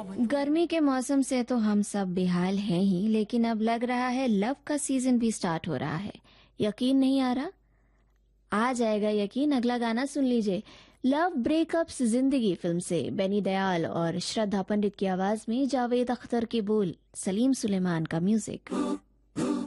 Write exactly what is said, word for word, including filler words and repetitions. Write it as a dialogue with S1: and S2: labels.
S1: गर्मी के मौसम से तो हम सब बेहाल हैं ही, लेकिन अब लग रहा है लव का सीजन भी स्टार्ट हो रहा है। यकीन नहीं आ रहा? आ जाएगा यकीन। अगला गाना सुन लीजिए। लव ब्रेकअप्स जिंदगी फिल्म से बेनी दयाल और श्रद्धा पंडित की आवाज में जावेद अख्तर के बोल, सलीम सुलेमान का म्यूजिक।